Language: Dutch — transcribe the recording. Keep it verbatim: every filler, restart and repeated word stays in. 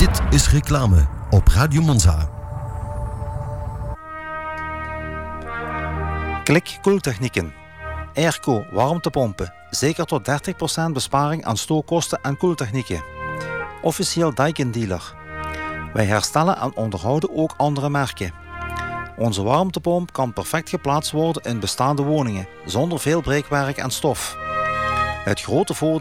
Dit is reclame op Radio Monza. Klik Koeltechnieken. Airco warmtepompen. Zeker tot dertig procent besparing aan stookkosten en koeltechnieken. Officieel Daikin dealer. Wij herstellen en onderhouden ook andere merken. Onze warmtepomp kan perfect geplaatst worden in bestaande woningen, zonder veel breekwerk en stof. Het grote voordeel